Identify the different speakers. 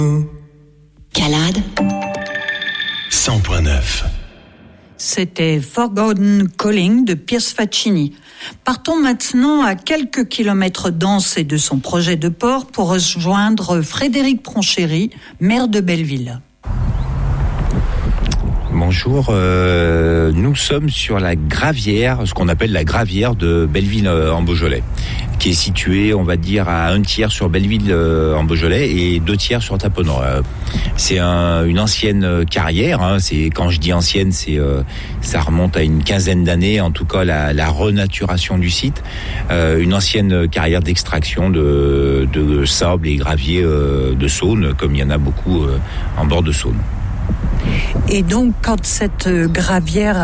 Speaker 1: Calade
Speaker 2: 100.9.
Speaker 3: C'était Forgotten Calling de Piers Faccini. Partons maintenant à quelques kilomètres d'Anse et de son projet de port pour rejoindre Frédéric Pronchéry, maire de Belleville.
Speaker 4: Bonjour, nous sommes sur la gravière, ce qu'on appelle la gravière de Belleville en Beaujolais, qui est située, on va dire, à 1/3 sur Belleville en Beaujolais et 2/3 sur Tapenot. C'est une ancienne carrière, hein. Quand je dis ancienne, ça remonte à une quinzaine d'années, en tout cas la renaturation du site, une ancienne carrière d'extraction de sable et gravier de Saône, comme il y en a beaucoup en bord de Saône.
Speaker 3: Et donc, quand cette gravière